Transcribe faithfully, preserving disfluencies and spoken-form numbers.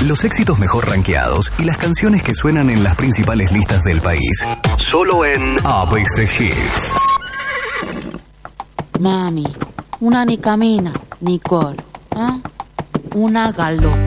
Los éxitos mejor rankeados y las canciones que suenan en las principales listas del país. Solo en A B C Hits. Mami, una ni camina, ni corre, ¿ah? Una galopa.